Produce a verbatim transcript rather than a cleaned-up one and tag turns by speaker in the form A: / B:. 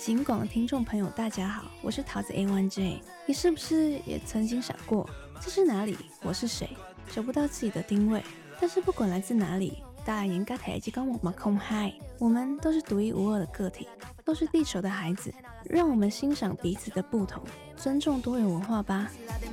A: 警广的听众朋友，大家好，我是桃子 A one J。你是不是也曾经想过，这是哪里？我是谁？找不到自己的定位。但是不管来自哪里，大家应该台积跟我们空嗨，我们都是独一无二的个体，都是地球的孩子。让我们欣赏彼此的不同，尊重多元文化吧。